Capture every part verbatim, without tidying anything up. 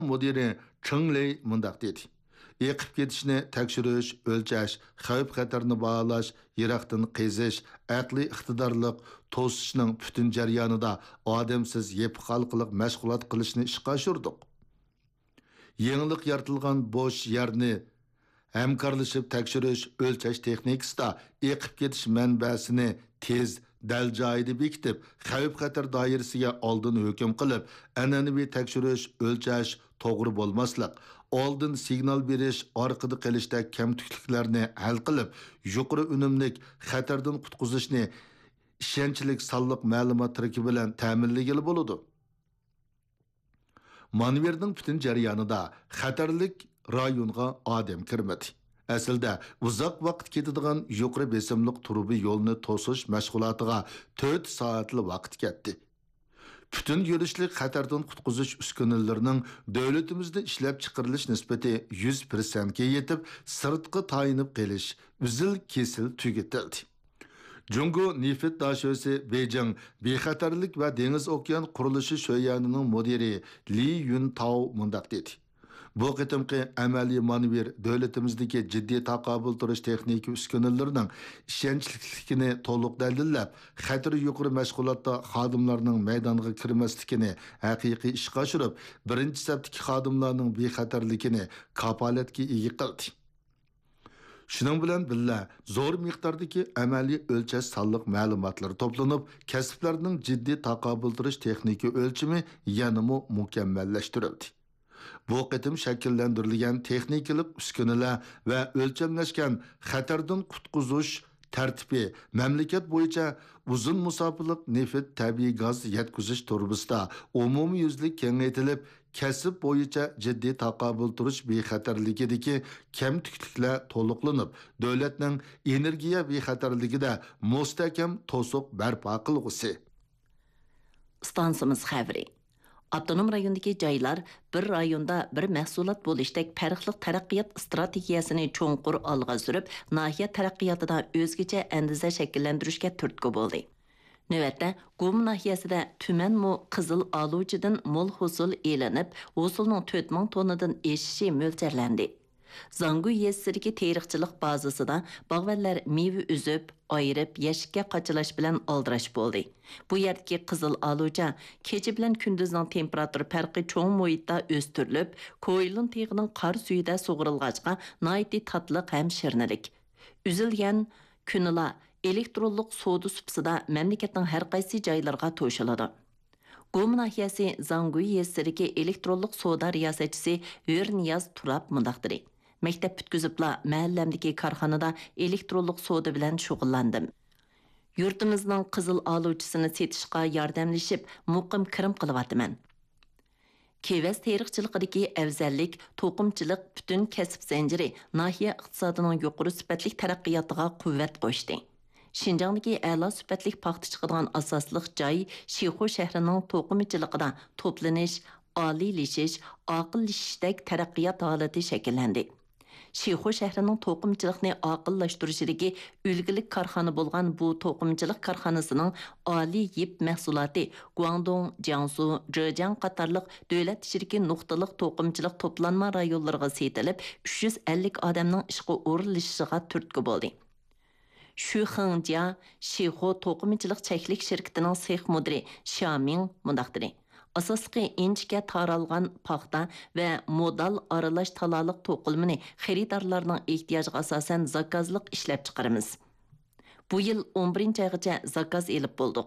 mudiri Chengli mundaq dedi. Eqib ketishni tekshirish, o'lchash, xavf xatarni baholash, yiroqdan qizish, aqliy iqtidorliq to'sishning butun jarayonida odamsiz yepi xalqliq mashg'ulot qilishni ishga oshirdik. Yangilik yaratilgan bo'sh yerni hamkorlashib tekshirish, o'lchash texnikasida eqib ketish manbasini tez dal joyida bekitib, xavf xatar doirasiga oldin hukm qilib, an'anaviy tekshirish, o'lchash to'g'ri bo'lmaslik, oldin signal berish, orqada qilishda kamtukliklarni hal qilib, yuqori unumlik xatardan qutqizishni ishonchlik sonliq ma'lumot tarkibi bilan ta'minlagili bo'ladi. Manverning butun jarayonida xatarlik rayonga odam kirmadi. Aslida uzoq vaqt ketadigan yuqori besimliq turbi yo'lni to'sish mashg'ulotiga to'rt soatli vaqt ketdi. Bütün yürüşlük xatardan qutquzish uskunalarining davlatimizda ishlab chiqarilish nisbati yuz persentga yetib, sirtqi tayinib qelish, uzil kesil tugatildi. Jungo nefit dashosi Beijing bexatarlik va dengiz okean qurilishi sho'yanining mudiri Li Yuntao mundaq dedi. Bu qitimqi amaliy manevr davlatimizdagi jiddiy taqobil turish texnika uskunalarining ishonchliligini to'liq dalillab, xatari yuqori mashg'ulotda xodimlarning maydonga kirmasligini haqiqiy ishga oshirib, birinchi safdagi xodimlarning bexatarligini kapolatga ega qildi. Shuning bilan birga zo'r miqdordagi amaliy o'lchash sonliq ma'lumotlar to'planib, kasblarning jiddiy taqobil turish texnika o'lchimi yanada mukammallashtirildi. Bu qitim shakllantirilgan texnikalik uskunalar va o'lchamlashgan xatardan qutqizish tartibi mamlakat bo'yicha uzun musofirlik neft tabiiy gaz yetkazish turbusida umumyuzlik kengaytirilib, kasb bo'yicha jiddiy taqobil turish bexatarligidagi kamtukliklar to'liqlanib, davlatning energiya bexatarligida mustahkam to'siq barpo qilg'usi. Stansimiz xabari. Avtonom rayondagi joylar bir rayonda bir mahsulot bo'lishdek farqli taraqqiyot strategiyasini cho'nqur olg'a surib, nahiya taraqqiyotida o'zgacha andiza shakllantirishga turtki bo'ldi. Navbatda, Qum nahiyasida tumanmu qizil oluvchidan mo'l hosil e'lanib, hosilning to'rt ming tonnadan eshishi mo'ljallanadi. Zangu yesirdagi teriqchilik bazasida bog'vanlar meva uzib, ayirib, yashikka qachilash bilan oldirash bo'ldi. Bu yerdagi qizil aloja kecha bilan kunduzning temperatura farqi cho'ng muhitda o'stirilib, ko'ylin teg'ining qor suyida sug'urilg'achqa noiti tatliq ham shirnilik. Uzilgan kunila elektronlik soda supsida mamlakatning har qaysi joylariga to'shiladi. Qum nahiyasi Zangu yesirdagi elektronlik soda riyosatchisi Hurniyaz Turab mundaqdir. Maktab bitkizibla mahallamdagi korxonada elektronlik soda bilan shug'ullandim. Yurtimizning qizil oluvchisini setishga yordamlashib, muqim kirim qilyapman. Kevas teriqchiligidagi afzallik, to'qimchilik butun kasb zanjiri nahiya iqtisodining yuqori sifatli taraqqiyotiga quvvat qo'shdi. Şinjandagi a'lo sifatli paxta chiqadigan asosliq joy Shixu shahrining to'qimchiligida to'planish, oliylashish, oqillashishdek taraqqiyot holati shakllandi. Shixu shahrining to'qimchilikni oqillashtirishidagi ulgilik korxona bo'lgan bu to'qimchilik korxonasining oliy yip mahsuloti Guangdong, Jiangsu, Zhejiang qatorliq davlat ishidagi nuqtaliq to'qimchilik to'planma rayonlariga setilib, uch yuz ellik odamning ishga o'rinlashishiga turtki bo'ldi. Shu Xinjia Shixu to'qimchilik cheklik shirkatining sex mudiri Xiaoming mundaqdir. Asosli inchga taralgan paxta va modal aralash talaliq to'qilmini xaridorlarning ehtiyojiga asosan zakazliq ishlab chiqaramiz. Bu yil o'n birinchi oygacha zakaz elib bo'ldik.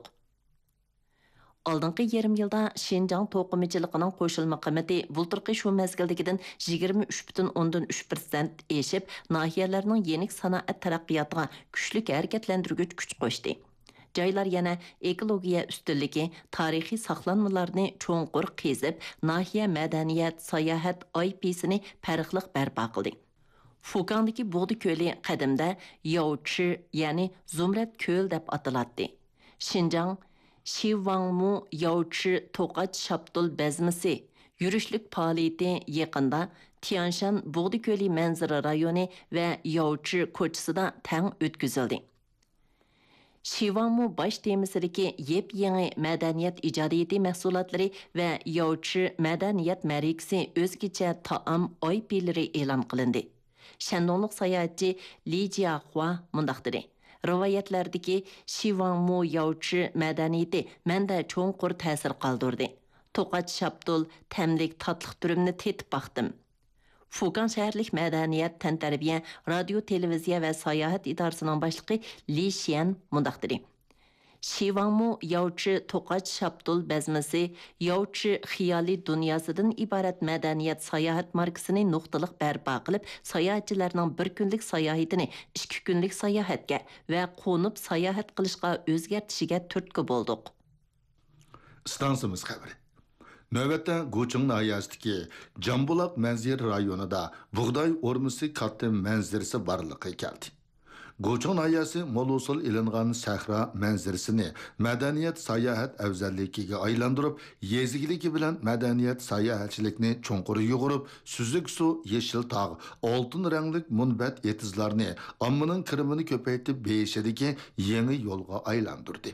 Oldingi yarim yilda Şinjan to'qimchiligining qo'shilma qiymati bultirqi shu mezgildagidan yigirma uch butun o'ndan uch persent eshib, nahiyalarning yenik sanoat taraqqiyotiga kuchli harakatlantirgich kuch qo'shdi. Joylar yana ekologiya ustunligi, tarixiy saqlanmalarni cho'nqur qezib, nahiya madaniyat, sayohat I P-sini farqliq barpo qildi. Fukandagi Bug'di ko'li qadimda Yaochi, ya'ni Zumrat ko'l deb ataladi. Şinjan Shivangmu Yaochi to'qach shaptul bazmisi yurishlik faoliyati yaqinda Tianshan Bug'di ko'li manzara rayoni va Yaochi ko'chasida tang o'tkazildi. Şivanmu baş temisidagi yep-yangi madaniyat ijodiyati mahsulotlari va Yovchi madaniyat marikasi o'zgacha taom oypilari e'lon qilindi. Shandonliq sayohatchi Li Jiahua mundaq dedi. Rivoyatlardagi Şivanmu Yovchi madaniyati menda cho'nqur ta'sir qoldirdi. To'qaç Shaptul tamlik tatliq turimni tetib baqdim. Fukan şəhərlik mədəniyyət, təntərbiyə, radio, televiziya və sayahat idarəsinin başlığı Li Xian mundaq dedi. Şivangmu Yovchi Toqaç Shaptul bəzməsi Yovchi xiyali dünyasıdan ibarət mədəniyyət sayahat markasını nuqtalıq bərpa qılıb, sayahatçilərinin bir günlük sayahatini iki günlük sayahatga və qonub sayahat qilishqa özgərtişigə türtki bolduq. Stansımız xəbəri. Növbətdə Gochung nahiyasidagi Jambulaq manzir rayonida bug'doy o'rmisi katta manzirasi barliqqa keldi. Gochung nahiyasi mo'l-usul ilingan sahra manzirasini madaniyat sayohat afzalligiga aylantirib, yezigiligi bilan madaniyat sayohatchilikni cho'nqur yug'urib, suzuk suv, yeshil tog', oltin ranglik munbat etizlarni ommaning kirimini ko'paytib berishidagi yangi yo'lga aylantirdi.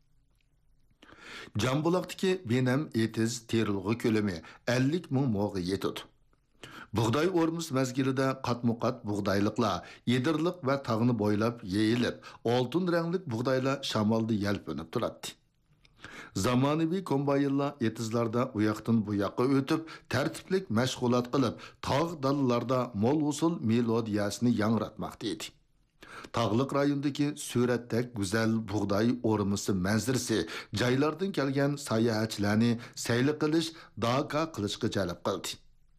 Jambulaqdagi Benam etiz terilg'i ko'lami ellik ming mo'ga yetadi. Bug'doy o'rmis mezgilida qatmuqat bug'doyliqlar yedirliq va tog'ni bo'ylab yeyilib, oltin ranglik bug'doylar shamolda yalpinib turadi. Zamonaviy kombaynlar etizlarda u yoqdan bu yoqqa o'tib, tartiblik mashg'ulot qilib, tog' dallarda mo'l usul melodiyasini yangratmoqda edi. Tağlıq rayondagi suratdek güzel buğday o'rmisi manzirasi joylardan kelgan sayohatchilarni sayli qilish, daka qilishga jalb qildi.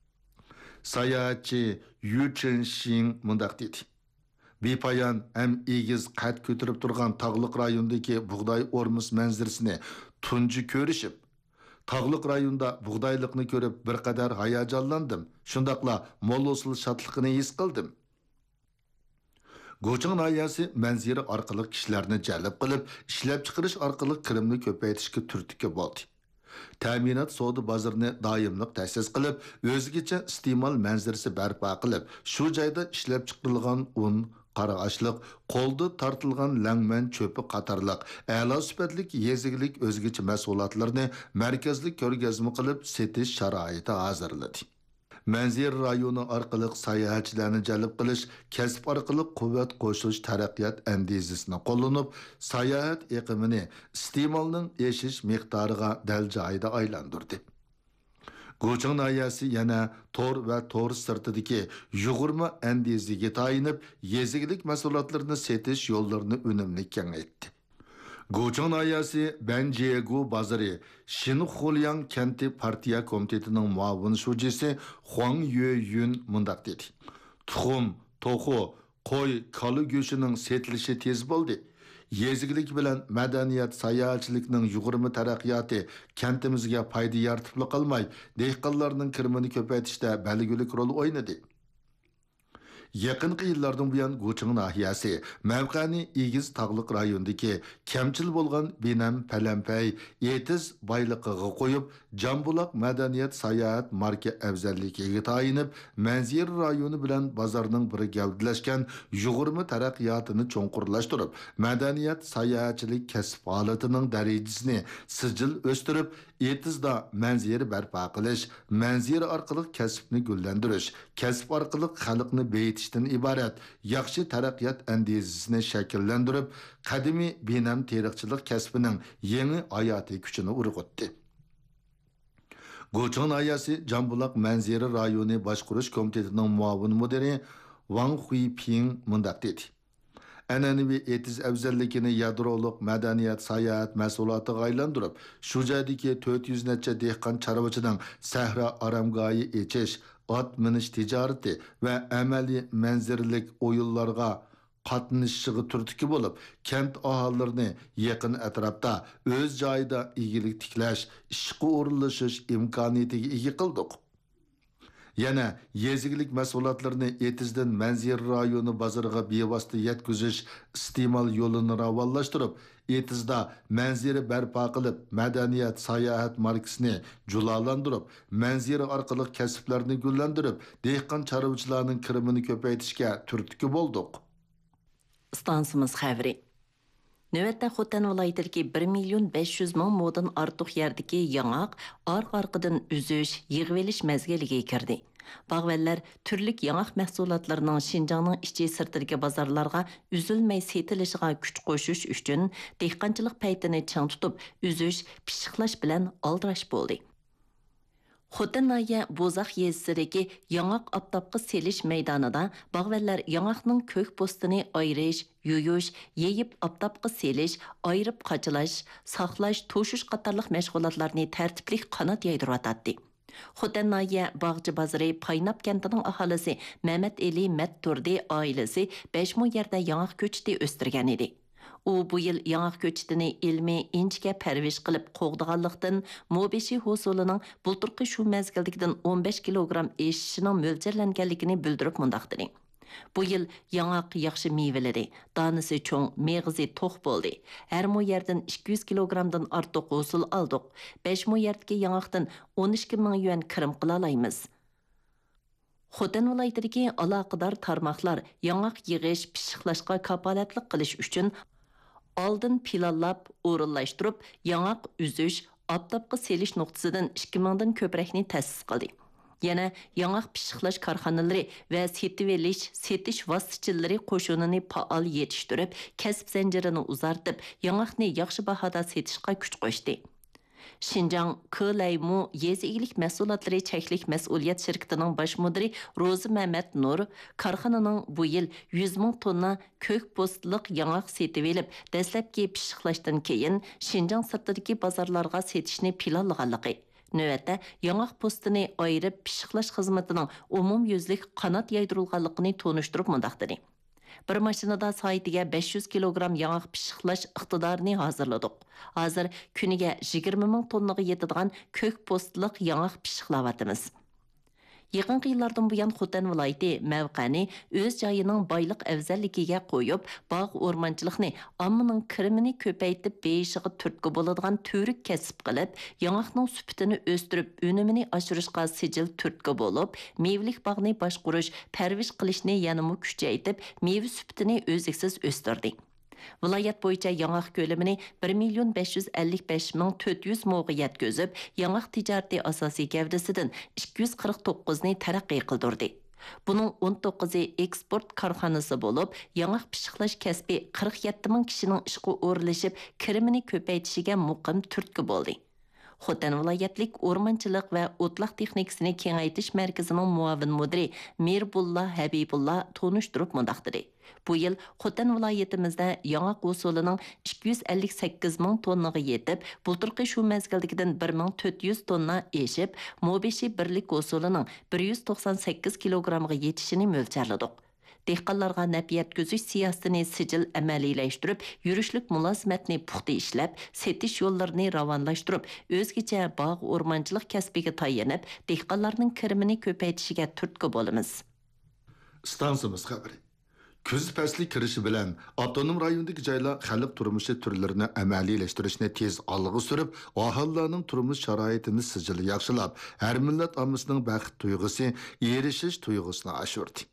Sayohatchi Yu Chenxing mundaq dedi. Bepoyon ham egiz qad ko'tarib turgan tağlıq rayondagi buğday o'rmis manzirasini tunji ko'rishib, tağlıq rayonda buğdayliqni ko'rib bir qadar hayajonlandim. Shundaqla mo'l usul shodligini his qildim. Gochung nahiyasi manzira orqali kishilarni jalb qilib, ishlab chiqarish orqali kirimni ko'paytirishga turtki bo'ldi. Ta'minot savdo bozorini doimliq ta'sis qilib, o'zgacha iste'mol manzirasi barpo qilib, shu joyda ishlab chiqarilgan un, qarag'ashliq, qo'lda tortilgan langman cho'pi qatorliq a'lo sifatli yezigilik o'zgacha mahsulotlarni markazli ko'rgazma qilib setish sharoiti hozirladi. Manzir rayoni orqali sayohatchilarni jalb qilish, kasb orqali quvvat qo'shish taraqqiyot andizasini qo'llanib, sayohat iqimini iste'molning eshish miqdoriga dal joyida aylantirdi. Gochung nahiyasi yana tor va tor sirtidagi yug'urma andizaga tayinib, yezigilik mahsulotlarini setish yo'llarini unumli kengaytdi. Gochung nahiyasi Banjiegu bozori Shinxuliang kenti partiya komitetining muavin shujisi Huang Yueyun mundaq dedi. Tuxum, to'xu, qo'y, kolu go'shining setilishi tez bo'ldi. Yezigilik bilan madaniyat sayohatchilikning yuqori taraqqiyoti kentimizga foyda yaratib qolmay, dehqonlarning kirimini ko'paytirishda belgilik rol o'ynadi. Yaqinqi yillardan buyon Gochung nahiyasi mavqani egiz tog'liq rayondagi kamchil bo'lgan Benam Palampay etiz boyliqiga qo'yib, Jambulaq madaniyat sayohat marka afzalligiga tayinib, manzir rayoni bilan bozorning biri gavdalashgan yuqori taraqqiyotini cho'nqurlashtirib, madaniyat sayohatchilik kasb holatining darajasini sijil o'stirib, etizda manzir barpo qilish, manzir orqali kasbni gullantirish, kasb orqali xalqni beyitishdan iborat yaxshi taraqqiyot andizasini shakllantirib, qadimiy Benam teriqchilik kasbining yangi hayotiy kuchini urg'utdi. Gochung nahiyasi Jambulaq manziri rayoni boshqarish komitetining muavin mudiri Wang Huiping mundaq dedi. An'anaviy etiz afzalligini yadroliq madaniyat sayohat mahsulotiga aylantirib, shu joydagi to'rt yuz necha dehqon chorvachining sahra aramgoyi echish, ot minish tijorati va amaliy manzirlik o'yinlarga qatnashishiga turtki bo'lib, kent aholilarini yaqin atrofda o'z joyida egilik tiklash, ishga o'rinlashish imkoniyatiga ega qildik. Yana yezigilik mahsulotlarini etizdan manzir rayoni bozoriga bevosita yetkazish iste'mol yo'lini ravonlashtirib, etizda manziri barpo qilib, madaniyat sayohat markasini julalantirib, manziri orqali kasblarni gullantirib, dehqon chorvachilarning kirimini ko'paytirishga turtki bo'ldik. Stansimiz xavri. Növətdə Xotan vilayətidəki bir milyon besh yuz ming modan artıq yerdəki yanaq arqa-arqadan üzüş, yığıveliş məzgiliga kirdi. Bağvəllər türlük yanaq məhsulotlarının Şinjanның içi sırtidagi bozorlarga üzülmay setilishiga kuch qo'shish uchun dehqonchilik paytini chang tutib, üzüş, pishiqlash bilan aldirash bo'ldi. Xotan nahiya Bozaq yezisidagi yanaq aptapqı selish maydonida bağvəllər yanaqning ko'k postini ayirish, yuyush, yeyib aptapqı selish, ayirib qachilash, saqlash, to'shish qatorliq mashg'ulotlarni tartibli qanot yaydiryotdi. Xotan nahiya Bağcı bozori Paynap kentining aholisi Mehmet Eli Matturdi oilasi besh ming yerda yanaq ko'chiti o'stirgan edi. U bu yil yanaq ko'chitini ilmiy inchga parvish qilib qo'g'diganlikdan Mobeshi hosulining bulturqi shu mezgildagidan o'n besh kilogramm eshishining mo'ljallanganligini bildirib mundaqdi. Bu yil yanaq yaxshi mevalari, danisi cho'ng, meg'izi to'q bo'ldi. Har mo yerdan ikki yuz kilogrammdan ortiq hosul oldik. besh ming yerdagi yanaqdan o'n ikki ming yuan kirim qila olamiz. Xotan viloyatidagi aloqador tarmoqlar yanaq yig'ish, pishiqlashga kapolatlik qilish uchun oldin planlab, o'rinlashtirib, yanaq uzish, aptapqı selish nuqtasidan ikki mingdan ko'prakni ta'sis qildi. Yana yanaq pishiqlash korxonalari va setivelish, setish vositachilari qo'shunini faol yetishtirib, kasb zanjirini uzartib, yanaqni yaxshi bahoda setishga kuch qo'shdi. Şinjan Kılaymu Yezi İyilik Məsulatları Çəklik Məsuliyyət Şirkətinin baş müdiri Rozi Məhəmməd Nur karxananın bu yil yüz ming tonna kök postlıq yanaq setib elib, dəsləbki pishiqlaşdan keyin Şinjan sırtidagi bozorlarga setishni planlaganligi. Növətdə yanaq postini ayırıb pishiqlash xizmatining umum yüzlük qanat yaydirilganligini tonuşturub mundaqdi. Bir mashinada soatiga besh yuz kilogramm yanaq pishiqlash iqtidorini hozirladik. Hozir kuniga yigirma ming tonnaga yetadigan ko'k postliq yanaq pishiqlayapmiz. Yaqinqi yillardan buyon Xotan viloyati mavqani o'z joyining boyliq afzalligiga qo'yib, bog' o'rmonchilikni ommaning kirimini ko'paytib, beyishiga turtki bo'ladigan to'rik kasb qilib, yanaqning sifatini o'stirib, unumini oshirishga sijil turtki bo'lib, mevalik bog'ni boshqarish, parvish qilishni yanada kuchaytirib, meva sifatini o'ziksiz o'stirdi. Viloyat bo'yicha yanaq ko'lamini bir million besh yuz ellik besh ming to'rt yuz mo'ga yetkazib, yanaq tijarati asosiy gavdasidan ikki yuz qirq to'qqiz ni taraqqiy qildirdi. Buning o'n to'qqizi eksport korxonasi bo'lib, yanaq pishiqlash kasbi qirq yetti ming kishining ishga o'rlashib, kirimini ko'paytishiga muqim turtki bo'ldi. Xotan viloyatlik o'rmonchilik va o'tloq texnikasini kengaytirish markazining muavin mudiri Mirbulla Habibulla tonishtirib mundaqdi. Bu yil Xotan viloyatimizda yanaq usulining ikki yuz ellik sakkiz ming tonnaga yetib, bulturqi shu mezgildagidan bir ming to'rt yuz tonna eshib, Mobeshi birlik usulining bir yuz to'qson sakkiz kilogrammga yetishini mo'ljalladik. Dehqonlarga naf yetkazish siyosatini sijil amaliyleştirib, yurishlik mulozimatni puxta ishlab, setish yo'llarini ravonlashtirib, o'zgacha bog' o'rmonchilik kasbiga tayanib, dehqonlarning kirimini ko'paytishiga turtki bo'lamiz. Stansimiz xabari. Kuz fasli kirishi bilan avtonom rayondagi joylar xalq turmushi turlarini amaliyleştirishni tez olg'a surib, aholilarning turmush sharoitini sijili yaxshilab, har millat ommasining baxt tuyg'usi, erishish tuyg'usini oshirdi.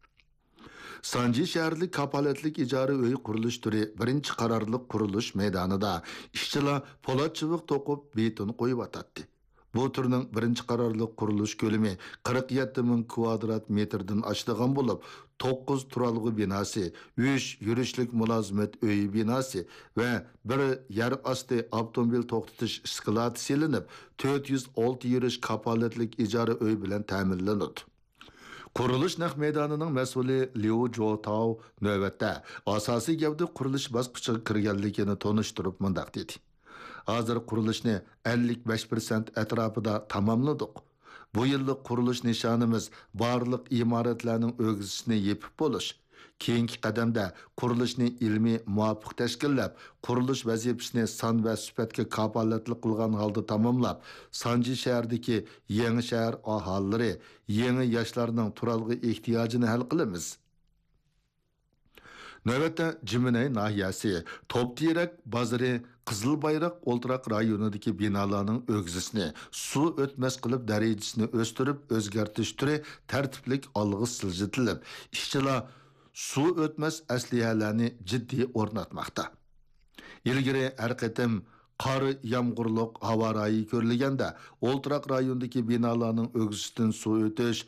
Sanji shaharlik kapolatlik ijara uy qurilish turi birinchi qarorliq qurilish maydonida ishchilar po'lat chiviq to'qib beton qo'yib atadi. Bu turning birinchi qarorliq qurilish ko'lami qirq yetti ming kvadrat metrdan oshadigan bo'lib, to'qqiz turalg'i binosi, uch yurishlik mulozimat uyi binosi va bir yer osti avtomobil to'xtatish skladi silinib, to'rt yuz olti yurish kapolatlik ijara uy bilan ta'minlanadi. Qurilish naq maydonining mas'uli Liu Jotao navbatda asosiy gavda qurilish bosqichiga kirganligini tonishtirib mundaq dedi. Hozir qurilishni ellik besh foiz atrofida tamomladik. Bu yillik qurilish nishonimiz barliq imoratlarning o'g'zisini yepib bo'lish. Keyingi qadamda qurilishni ilmiy muvofiq tashkillab, qurilish vazifasini son va sifatga kapolatlik qilgan holda tamomlab, Sanji shahardagi yangi shahar aholilari, yangi yoshlarning turalg'i ehtiyojini hal qilamiz. Növətdə Ciminay nahiyasi, Toptirak bazarı, Qızıl Bayraq Oltiraq rayonidagi binalarning o'g'zisini suv o'tmas qilib darajasini o'stirib, o'zgartirish turi tartiblik olg'a siljitilib, ishchilar suv o'tmas aslihalarni jiddiy o'rnatmoqda. ilgari har qatim qor yomg'irliq havo rayi ko'rilganda o'ltiraq rayondagi binolarning o'g'isidan suv o'tish